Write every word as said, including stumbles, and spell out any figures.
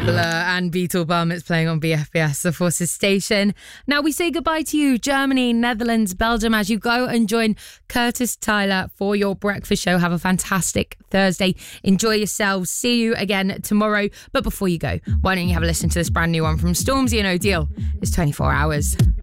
Blur and Beetlebum. It's playing on B F B S, the Forces station. Now we say goodbye to you, Germany, Netherlands, Belgium, as you go and join Curtis Tyler for your breakfast show. Have a fantastic Thursday. Enjoy yourselves. See you again tomorrow. But before you go, why don't you have a listen to this brand new one from Stormzy and O'Deal? It's twenty-four hours.